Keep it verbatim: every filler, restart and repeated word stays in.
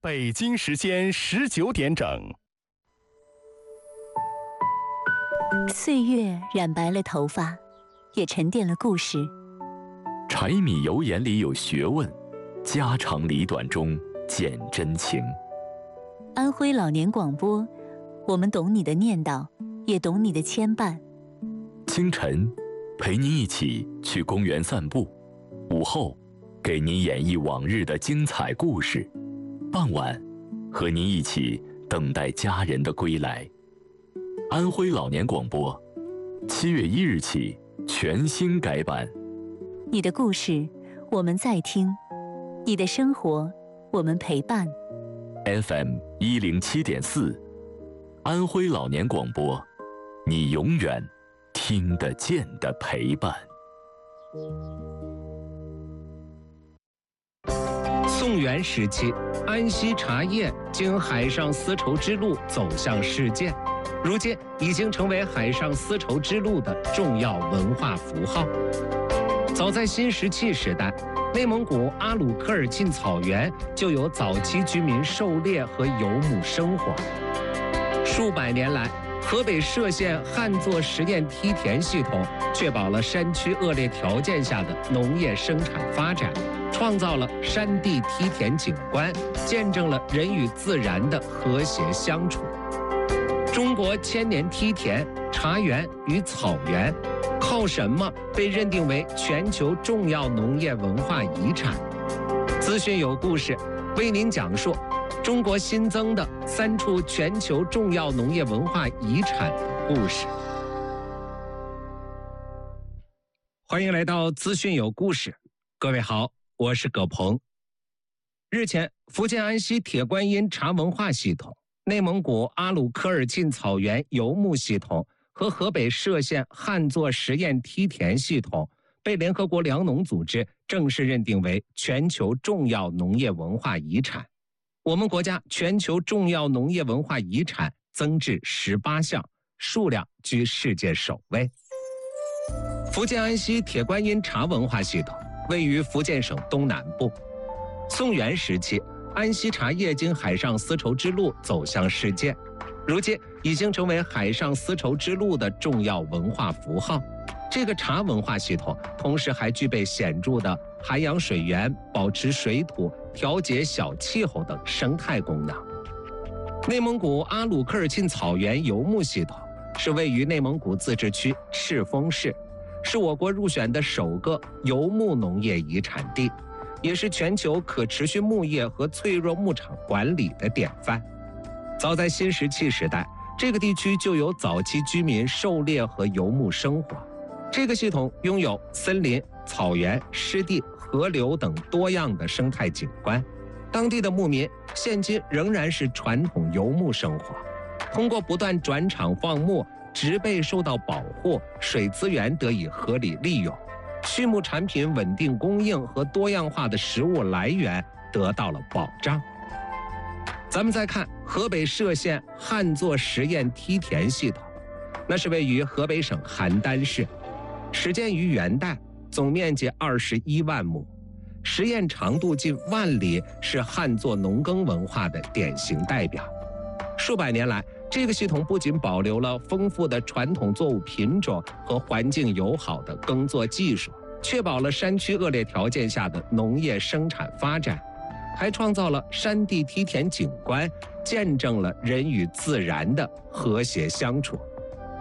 北京时间十九点整。 岁月染白了头发，也沉淀了故事。 柴米油盐里有学问，家长里短中见真情。 安徽老年广播，我们懂你的念叨，也懂你的牵绊。 清晨，陪您一起去公园散步；午后，给您演绎往日的精彩故事；傍晚，和您一起等待家人的归来。安徽老年广播，七月一日起全新改版。 你的故事，我们在听；你的生活，我们陪伴。 F M 一零七点四，安徽老年广播，你永远听得见的陪伴。 宋元时期，安溪茶叶经海上丝绸之路走向世界，如今已经成为海上丝绸之路的重要文化符号。早在新石器时代，内蒙古阿鲁科尔沁草原就有早期居民狩猎和游牧生活。数百年来，河北涉县旱作实验梯田系统确保了山区恶劣条件下的农业生产发展，创造了山地梯田景观，见证了人与自然的和谐相处。中国千年梯田、茶园与草原，靠什么被认定为全球重要农业文化遗产？资讯有故事，为您讲述中国新增的三处全球重要农业文化遗产的故事。欢迎来到资讯有故事，各位好，我是葛鹏。日前，福建安溪铁观音茶文化系统、内蒙古阿鲁科尔沁草原游牧系统和河北涉县旱作实验梯田系统被联合国粮农组织正式认定为全球重要农业文化遗产。我们国家全球重要农业文化遗产增至十八项，数量居世界首位。福建安溪铁观音茶文化系统位于福建省东南部。宋元时期，安溪茶叶经海上丝绸之路走向世界，如今已经成为海上丝绸之路的重要文化符号。这个茶文化系统同时还具备显著的涵养水源、保持水土、调节小气候等生态功能。内蒙古阿鲁科尔沁草原游牧系统是位于内蒙古自治区赤峰市，是我国入选的首个游牧农业遗产地，也是全球可持续牧业和脆弱牧场管理的典范。早在新石器时代，这个地区就有早期居民狩猎和游牧生活。这个系统拥有森林、草原、湿地、河流等多样的生态景观。当地的牧民现今仍然是传统游牧生活，通过不断转场放牧，植被受到保护，水资源得以合理利用，畜牧产品稳定供应和多样化的食物来源得到了保障。咱们再看河北涉县旱作实验梯田系统，那是位于河北省邯郸市，始建于元代，总面积二十一万亩，实验长度近万里，是旱作农耕文化的典型代表。数百年来，这个系统不仅保留了丰富的传统作物品种和环境友好的耕作技术，确保了山区恶劣条件下的农业生产发展，还创造了山地梯田景观，见证了人与自然的和谐相处。